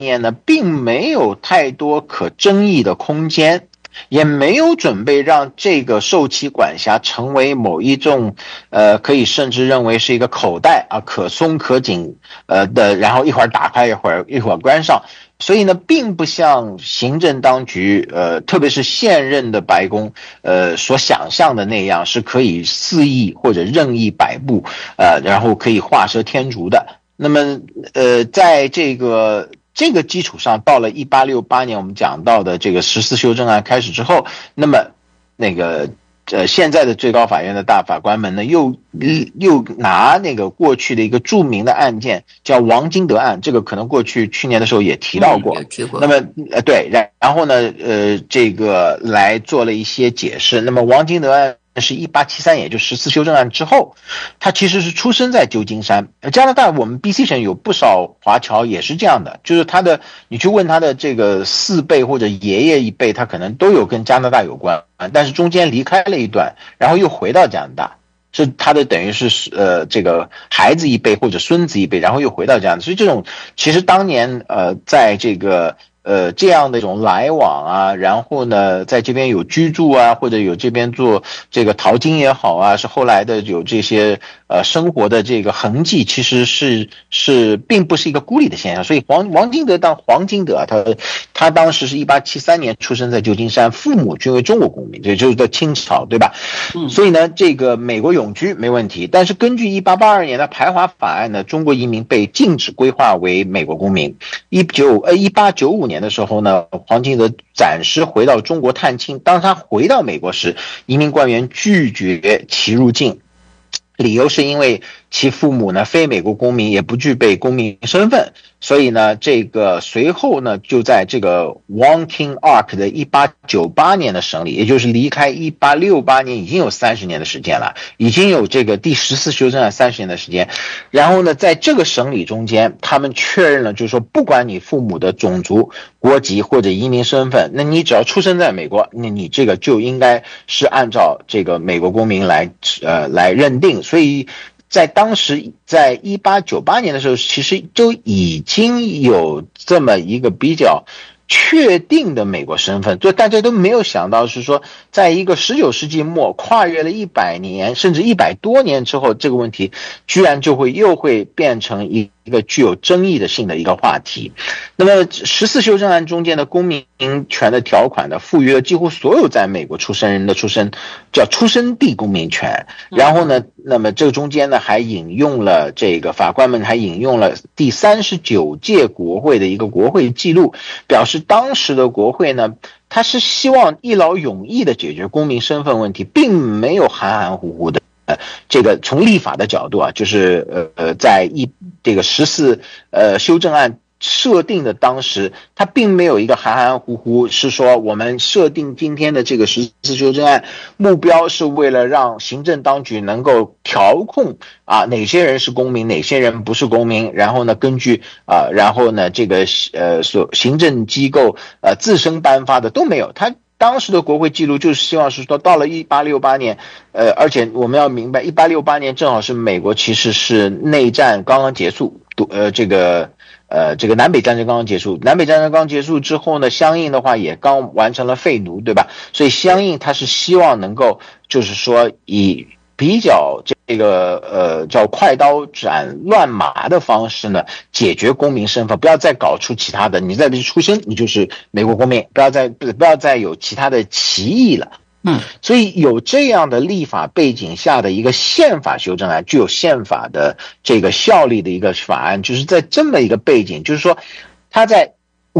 念呢，并没有太多可争议的空间，也没有准备让这个受期管辖成为某一种可以甚至认为是一个口袋啊，可松可紧的，然后一会儿打开一会儿关上。所以呢，并不像行政当局特别是现任的白宫所想象的那样，是可以肆意或者任意摆布然后可以画蛇添足的。那么在这个基础上，到了1868年我们讲到的这个14修正案开始之后，那么那个现在的最高法院的大法官们呢，又拿那个过去的一个著名的案件叫王金德案，这个可能去年的时候也提到过，那么对，然后呢这个来做了一些解释。那么王金德案是1873，也就14修正案之后，他其实是出生在旧金山。加拿大我们 BC 省有不少华侨也是这样的，就是你去问他的这个4辈或者爷爷一辈，他可能都有跟加拿大有关，但是中间离开了一段，然后又回到加拿大，是他的等于是这个孩子一辈或者孙子一辈，然后又回到加拿大。所以这种其实当年在这个这样的一种来往啊，然后呢在这边有居住啊，或者有这边做这个淘金也好啊，是后来的有这些生活的这个痕迹，其实是并不是一个孤立的现象。所以黄金德啊，他当时是1873年出生在旧金山，父母均为中国公民，这就是在清朝，对吧？所以呢这个美国永居没问题，但是根据1882年的排华法案呢，中国移民被禁止归化为美国公民。1895年的时候呢，黄金德暂时回到中国探亲，当他回到美国时，移民官员拒绝其入境，理由是因为其父母呢非美国公民，也不具备公民身份。所以呢这个随后呢就在这个 Wong King Ark 的1898年的审理，也就是离开1868年已经有30年的时间了，已经有这个第14修正案30年的时间。然后呢在这个审理中间，他们确认了，就是说不管你父母的种族、国籍或者移民身份，那你只要出生在美国，那你这个就应该是按照这个美国公民来认定。所以在当时，在1898年的时候，其实就已经有这么一个比较确定的美国身份，就大家都没有想到是说，在一个19世纪末跨越了100年甚至100多年之后，这个问题居然又会变成一个具有争议的性的一个话题。那么14修正案中间的公民权的条款呢，赋予了几乎所有在美国出生人的叫出生地公民权。然后呢，那么这个中间呢还引用了这个法官们还引用了第39届国会的一个国会记录，表示当时的国会呢，他是希望一劳永逸的解决公民身份问题，并没有含含糊糊的。这个从立法的角度啊，就是在这个14修正案设定的当时，它并没有一个含含糊糊，是说我们设定今天的这个14修正案目标是为了让行政当局能够调控啊哪些人是公民，哪些人不是公民，然后呢根据然后呢这个行政机构自身颁发的都没有。他当时的国会记录就是希望是说，到了1868年，而且我们要明白，1868年正好是美国其实是内战刚刚结束，这个南北战争刚刚结束，南北战争刚结束之后呢，相应的话也刚完成了废奴，对吧？所以相应他是希望能够就是说以比较这个叫快刀斩乱麻的方式呢，解决公民身份，不要再搞出其他的，你在这出生你就是美国公民，不要再有其他的歧义了。所以有这样的立法背景下的一个宪法修正案，具有宪法的这个效力的一个法案，就是在这么一个背景，就是说他在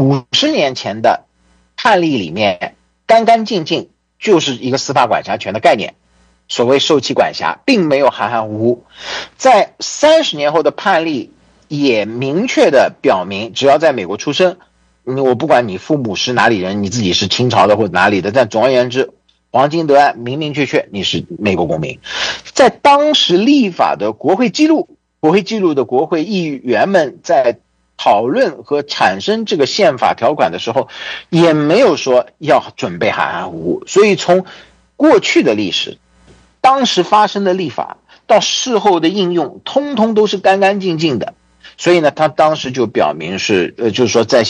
50年前的判例里面干干净净就是一个司法管辖权的概念，所谓受期管辖，并没有含含糊糊。在30年后的判例也明确的表明，只要在美国出生，我不管你父母是哪里人，你自己是清朝的或哪里的，但总而言之，黄金德案明明确确你是美国公民。在当时立法的国会记录的国会议员们在讨论和产生这个宪法条款的时候，也没有说要准备含含糊糊。所以从过去的历史，当时发生的立法到事后的应用，通通都是干干净净的。所以呢，他当时就表明是就是说在